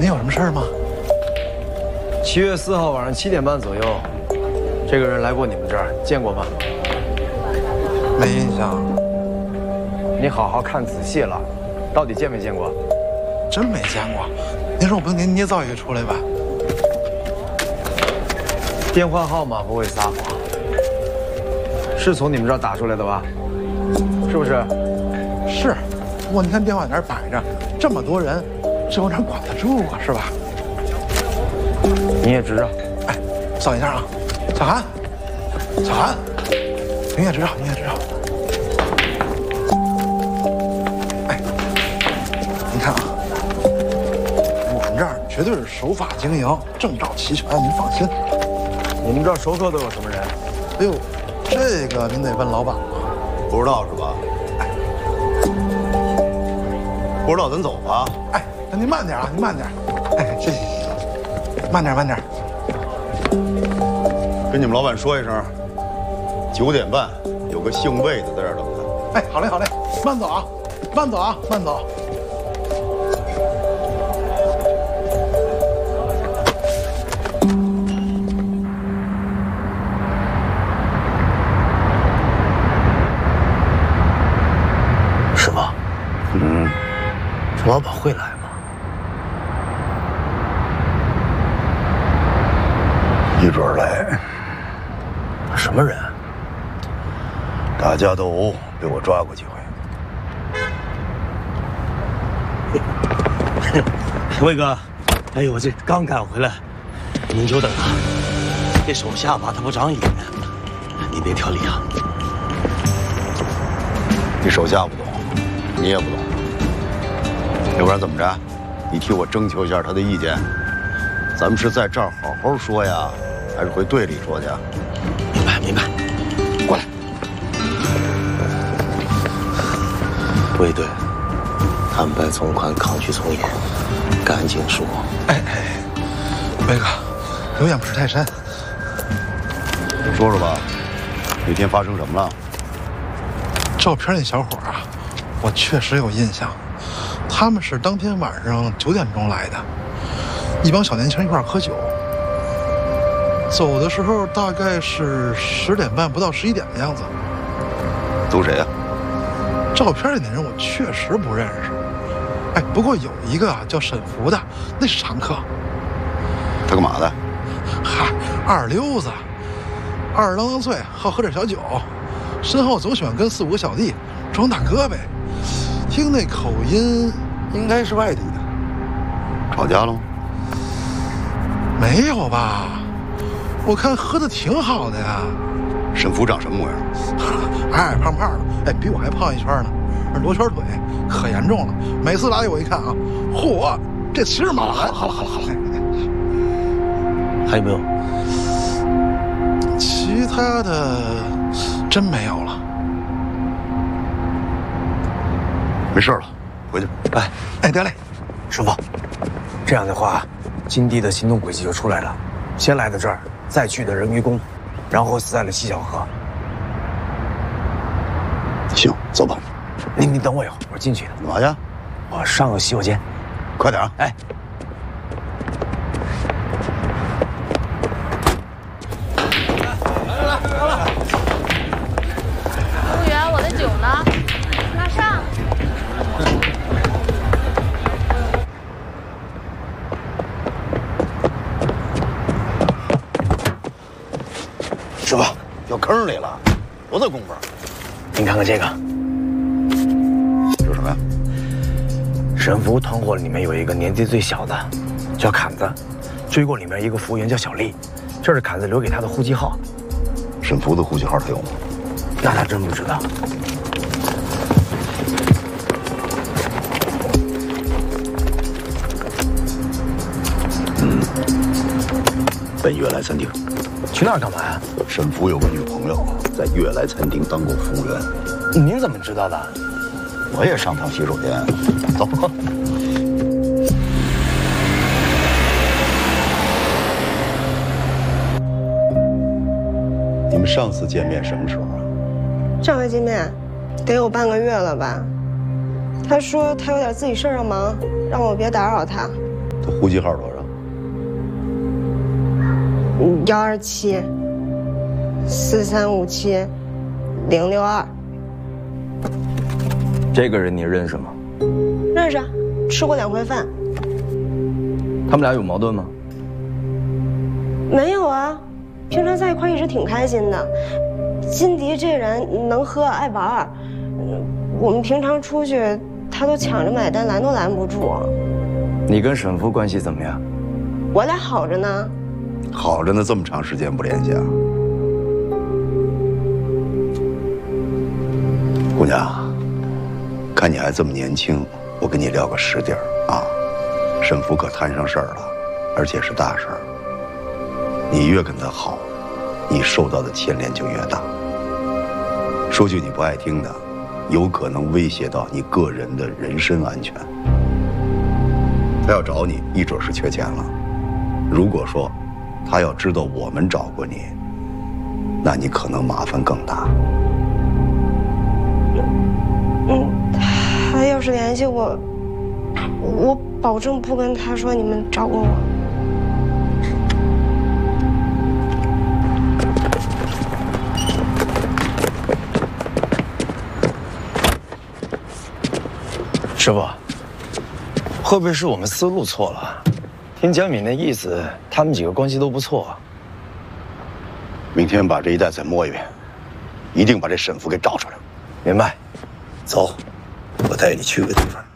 您有什么事儿吗 7月4号晚上7点半左右，这个人来过你们这儿，见过吗？ 没印象， 你好好看仔细了，到底见没见过？ 真没见过。您说我不能您捏造一个出来吧？ 电话号码不会撒谎，是从你们这儿打出来的吧？是不是？ 是。不过你看电话在那儿摆着，这么多人，这我哪管得住啊？是吧？ 你也知道。 哎，扫一下啊，小韩，小韩，您也知道，您也知道。哎，您看啊，我们这儿绝对是守法经营，证照齐全，您放心。 你们这儿熟客都有什么人？ 哎呦，这个您得问老板了。 不知道是吧？哎，不知道咱走吧。 哎，那您慢点啊，您慢点。哎，谢谢，慢点慢点。 跟你们老板说一声，9点半有个姓魏的在这儿等他。 哎，好嘞好嘞，慢走啊，慢走啊，慢走。 师傅，这老板会来吗？ 一准儿来。 什么人？ 大家都被我抓过几回。 魏哥，哎呦，我这刚赶回来，您久等了。这手下吧，他不长眼，你别挑理啊。 你手下不懂，你也不懂，要不然怎么着？你替我征求一下他的意见。咱们是在这儿好好说呀，还是回队里说去？ 明白明白。过来。卫队，坦白从宽，抗拒从严，赶紧说。 哎，魏哥，有眼不识泰山。 说说吧，那天发生什么了？ 照片那小伙啊，我确实有印象，他们是当天晚上9点钟来的，一帮小年轻一块儿喝酒，走的时候大概是10点半不到11点的样子。 都谁呀？ 照片里那人我确实不认识，哎，不过有一个啊叫沈福的，那是常客。 他干嘛的？ 嗨，二溜子，二郎当岁，好喝点小酒，身后总喜欢跟4、5个小弟装大哥呗。听那口音，应该是外地的。 吵架了吗？ 没有吧？我看喝的挺好的呀。 沈福长什么模样？ 矮矮胖胖的，哎，比我还胖一圈呢，罗圈腿，可严重了。每次来我一看啊，嚯，这骑着马来。好了， 还有没有？ 其他的真没有了。 没事了，回去。 哎，得嘞。 师傅，这样的话，金地的行动轨迹就出来了。先来的这儿，再去的人鱼宫，然后死在了西小河。 行，走吧。 你等我一会儿，我进去的。 干嘛去？ 我上个洗手间。 快点啊！ 哎。 服务员，我的酒呢？马上。 师傅，掉坑里了，多大功夫？ 您看看这个， 这是什么呀？ 沈福团伙里面有一个年纪最小的，叫侃子，追过里面一个服务员叫小丽，这是侃子留给他的户籍号。 沈福的户籍号他有吗？ 那他真不知道。 奔悦来餐厅。 去那儿干嘛呀？ 沈福有个女朋友在悦来餐厅当过服务员。 您怎么知道的？ 我也上趟洗手间。走。你们上次见面什么时候啊？ 上回见面得有半个月了吧？他说他有点自己事儿要忙，让我别打扰他。 他户籍号多少 ？127-4357-062。 这个人你认识吗？ 认识，吃过2回饭。 他们俩有矛盾吗？ 没有啊，平常在一块一直挺开心的。金迪这人能喝爱玩，我们平常出去他都抢着买单，拦都拦不住。 你跟沈福关系怎么样？ 我俩好着呢。 好着呢，这么长时间不联系啊？姑娘，看你还这么年轻，我跟你聊个实底儿啊。沈福可摊上事儿了，而且是大事儿。你越跟他好，你受到的牵连就越大。说句你不爱听的，有可能威胁到你个人的人身安全。他要找你，一准是缺钱了。如果说他要知道我们找过你，那你可能麻烦更大。 他要是联系我，我保证不跟他说你们找过我。 师傅，会不会是我们思路错了？听江敏那意思，他们几个关系都不错。 明天把这一带再摸一遍，一定把这沈福给找出来。 明白。 走，我带你去个地方。